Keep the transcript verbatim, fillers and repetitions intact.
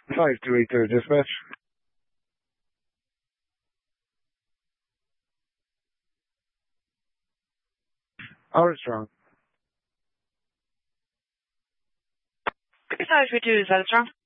five two eight zero dispatch. Armstrong. five two two, is that Armstrong?